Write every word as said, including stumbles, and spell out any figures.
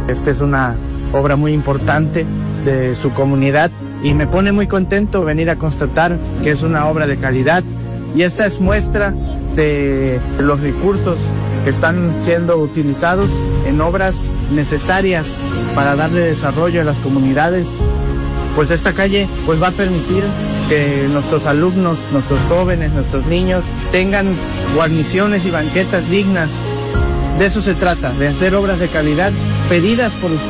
Esta es una obra muy importante de su comunidad y me pone muy contento venir a constatar que es una obra de calidad, y esta es muestra de los recursos que están siendo utilizados en obras necesarias para darle desarrollo a las comunidades. Pues esta calle pues va a permitir que nuestros alumnos, nuestros jóvenes, nuestros niños tengan guarniciones y banquetas dignas. De eso se trata, de hacer obras de calidad pedidas por ustedes.